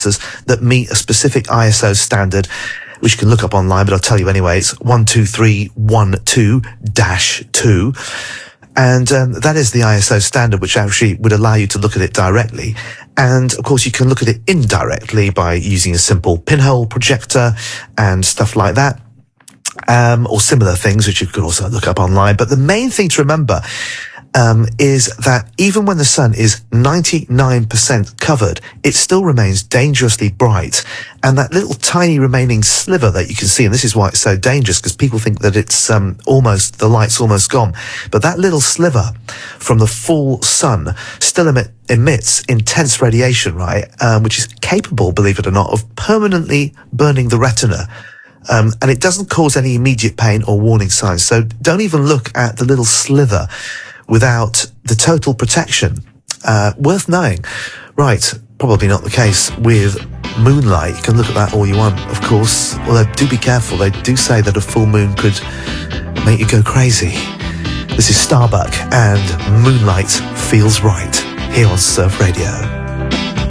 that meet a specific ISO standard, which you can look up online, but I'll tell you anyway. It's 12312-2. And that is the ISO standard, which actually would allow you to look at it directly. And, of course, you can look at it indirectly by using a simple pinhole projector and stuff like that, or similar things, which you could also look up online. But the main thing to remember is that even when the sun is 99% covered, it still remains dangerously bright. And that little tiny remaining sliver that you can see, and this is why it's so dangerous, because people think that it's the light's almost gone. But that little sliver from the full sun still emits intense radiation, right? Which is capable, believe it or not, of permanently burning the retina. And it doesn't cause any immediate pain or warning signs. So don't even look at the little sliver without the total protection. Worth knowing. Right, probably not the case with moonlight. You can look at that all you want, of course. Although do be careful. They do say that a full moon could make you go crazy. This is Starbuck and Moonlight Feels Right here on Surf Radio.